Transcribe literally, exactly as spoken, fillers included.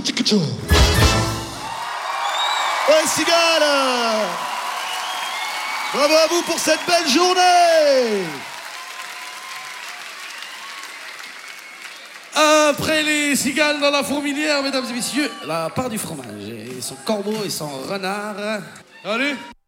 Ouais, Cigale! Bravo à vous pour cette belle journée! Après les cigales dans la fourmilière, mesdames et messieurs, la part du fromage et son corbeau et son renard. Allez!